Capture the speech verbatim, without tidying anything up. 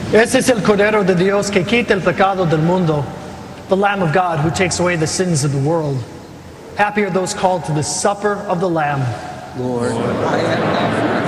Ese es el Cordero de Dios que quita el pecado del mundo, the Lamb of God who takes away the sins of the world. Happy are those called to the supper of the Lamb. Lord, I am not